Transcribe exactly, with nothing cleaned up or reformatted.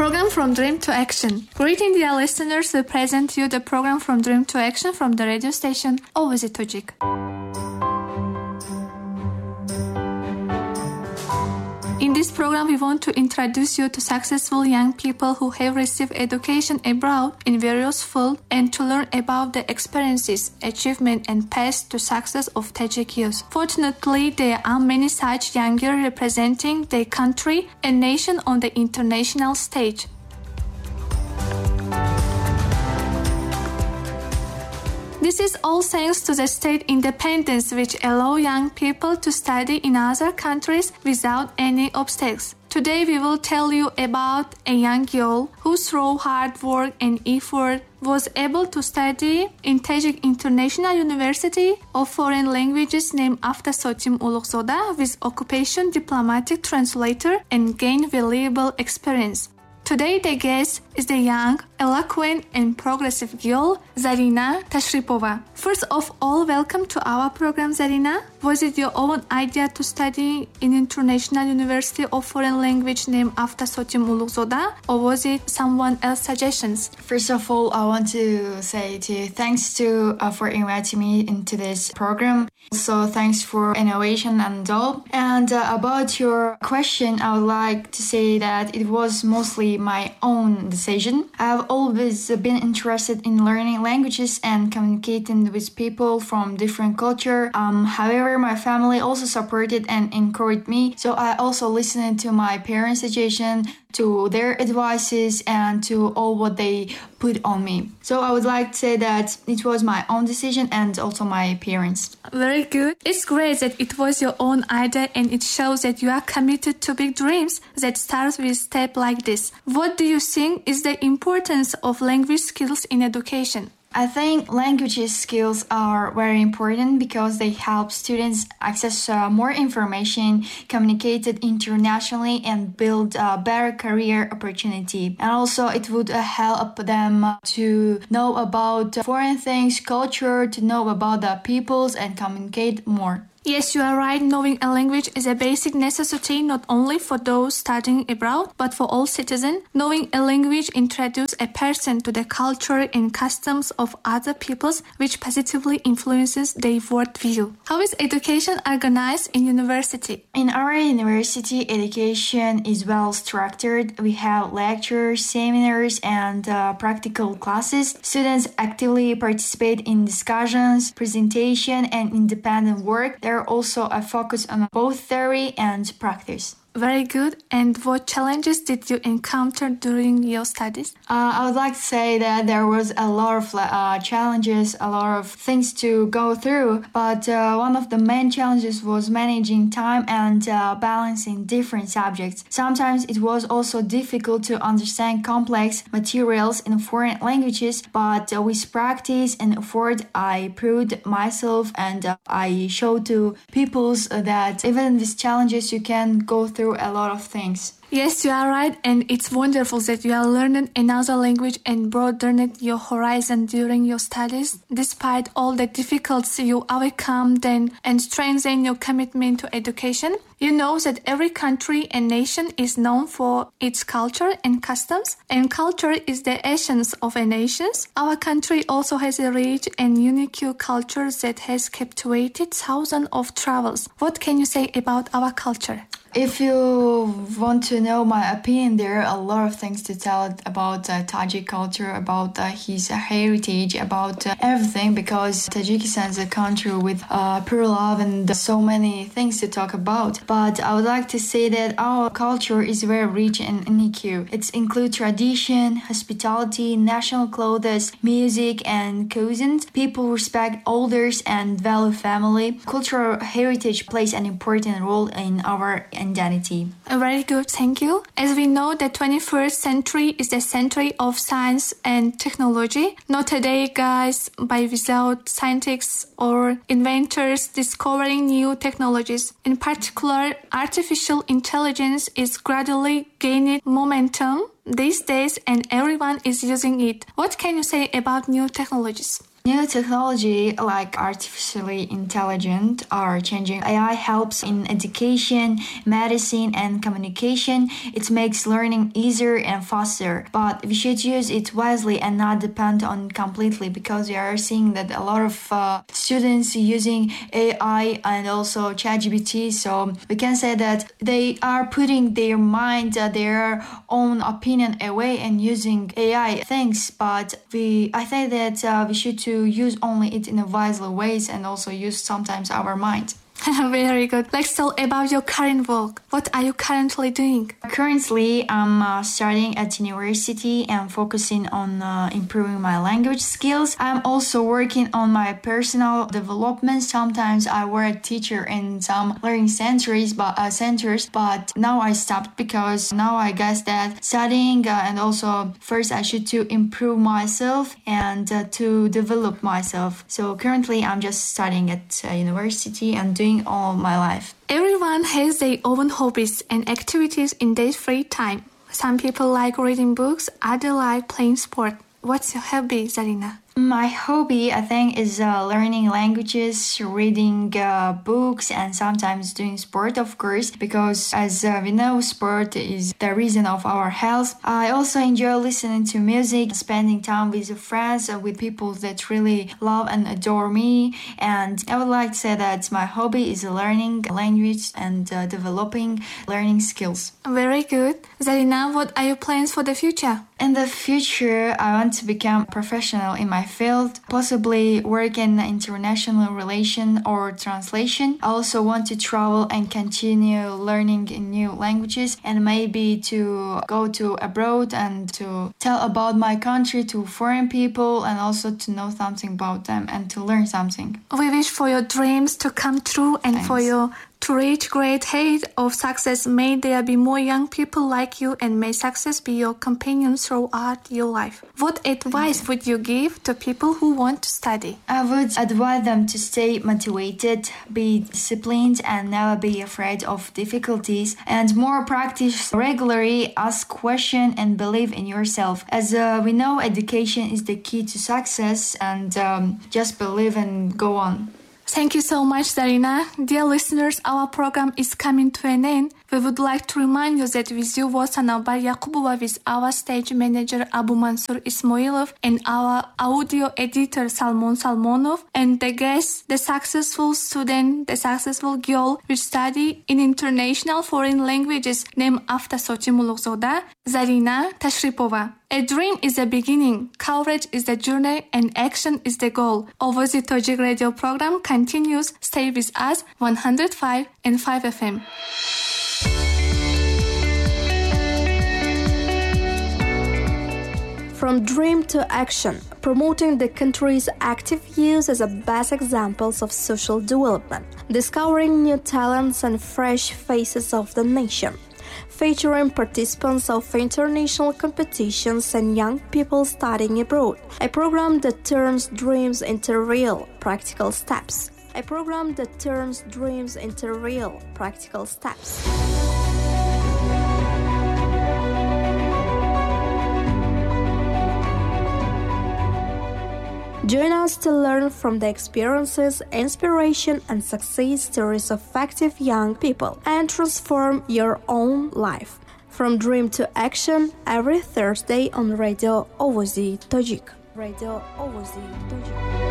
Program From Dream to Action. Greeting dear listeners, we present you the program From Dream to Action from the radio station Ovozi Tajik. In this program, we want to introduce you to successful young people who have received education abroad in various fields and to learn about the experiences, achievement and path to success of Tajik youth. Fortunately, there are many such young girls representing their country and nation on the international stage. This is all thanks to the state independence which allow young people to study in other countries without any obstacles. Today we will tell you about a young girl who through hard work and effort was able to study in Tajik International University of Foreign Languages named after Sotim Ulugzoda with occupation diplomatic translator and gain valuable experience. Today the guest is the young, eloquent and progressive girl, Zarina Tashripova. First of all, welcome to our program, Zarina. Was it your own idea to study in International University of Foreign Language named after Sotim Ulugzoda, or was it someone else's suggestions? First of all, I want to say to you, thanks to uh, for inviting me into this program. So thanks for innovation and all. And uh, about your question, I would like to say that it was mostly my own decision. I've always been interested in learning languages and communicating with people from different culture. Um, however, my family also supported and encouraged me. So I also listened to my parents' suggestion, to their advices and to all what they put on me. So I would like to say that it was my own decision and also my parents. Very good. It's great that it was your own idea and it shows that you are committed to big dreams that start with step like this. What do you think is the importance of language skills in education? I think language skills are very important because they help students access uh, more information, communicate internationally, and build a better career opportunity. And also, it would uh, help them to know about foreign things, culture, to know about the peoples, and communicate more. Yes, you are right. Knowing a language is a basic necessity not only for those studying abroad, but for all citizens. Knowing a language introduces a person to the culture and customs of other peoples, which positively influences their worldview. How is education organized in university? In our university, education is well structured. We have lectures, seminars, and uh, practical classes. Students actively participate in discussions, presentation, and independent work. There are also a focus on both theory and practice. Very good. And what challenges did you encounter during your studies? Uh, I would like to say that there was a lot of uh, challenges, a lot of things to go through. But uh, one of the main challenges was managing time and uh, balancing different subjects. Sometimes it was also difficult to understand complex materials in foreign languages, but uh, with practice and effort, I proved myself and uh, I showed to people that even with challenges, you can go through a lot of things. Yes, you are right, and it's wonderful that you are learning another language and broadening your horizon during your studies. Despite all the difficulties, you overcome them and strengthen your commitment to education. You know that every country and nation is known for its culture and customs, and culture is the essence of a nation. Our country also has a rich and unique culture that has captivated thousands of travelers. What can you say about our culture? If you want to know my opinion, there are a lot of things to tell about uh, Tajik culture, about uh, his uh, heritage, about uh, everything, because Tajikistan is a country with uh, pure love and so many things to talk about. But I would like to say that our culture is very rich and unique. It includes tradition, hospitality, national clothes, music, and cuisines. People respect elders and value family. Cultural heritage plays an important role in our identity. Very good, thank you. As we know, the twenty-first century is the century of science and technology. Not today, guys, by without scientists or inventors discovering new technologies. In particular, artificial intelligence is gradually gaining momentum these days and everyone is using it. What can you say about new technologies? New technology like artificially intelligent are changing. A I helps in education, medicine, and communication. It makes learning easier and faster, but we should use it wisely and not depend on it completely, because we are seeing that a lot of uh, students using A I and also ChatGPT. So we can say that they are putting their mind, uh, their own opinion away and using A I things. But we, I think that uh, we should to use only it in a wisely ways and also use sometimes our mind. Very good. Let's tell about your current work. What are you currently doing? Currently, I'm uh, studying at university and focusing on uh, improving my language skills. I'm also working on my personal development. Sometimes I work teacher in some learning centers, but uh, centers, but now I stopped because now I guess that studying uh, and also first I should to improve myself and uh, to develop myself. So currently, I'm just studying at uh, university and doing all my life. Everyone has their own hobbies and activities in their free time. Some people like reading books, others like playing sport. What's your hobby, Zarina? My hobby, I think, is uh, learning languages, reading uh, books, and sometimes doing sport, of course, because as uh, we know, sport is the reason of our health. I also enjoy listening to music, spending time with friends, uh, with people that really love and adore me. And I would like to say that my hobby is learning language and uh, developing learning skills. Very good. Zarina, what are your plans for the future? In the future, I want to become a professional in my field, possibly work in international relation or translation. I also want to travel and continue learning in new languages and maybe to go to abroad and to tell about my country to foreign people and also to know something about them and to learn something. We wish for your dreams to come true and Thanks. for your to reach great height of success. May there be more young people like you, and may success be your companion throughout your life. What advice would you give to people who want to study? I would advise them to stay motivated, be disciplined, and never be afraid of difficulties, and more practice regularly, ask questions, and believe in yourself. As uh, we know, education is the key to success, and um, just believe and go on. Thank you so much, Zarina. Dear listeners, our program is coming to an end. We would like to remind you that with you was Anabar Yakubova, with our stage manager Abu Mansur Ismailov and our audio editor Salmon Salmonov, and the guest, the successful student, the successful girl who study in international foreign languages named after Sochi Mulukzoda, Zarina Tashripova. A dream is the beginning, courage is the journey, and action is the goal. Ovozi Tojik radio program continues. Stay with us, one oh five and five F M. From dream to action, promoting the country's active youth as the best examples of social development, discovering new talents and fresh faces of the nation, featuring participants of international competitions and young people studying abroad. A program that turns dreams into real, practical steps. A program that turns dreams into real, practical steps. Join us to learn from the experiences, inspiration, and success stories of active young people and transform your own life. From dream to action, every Thursday on Radio Ovozi Tojik. Radio Ovozi Tojik.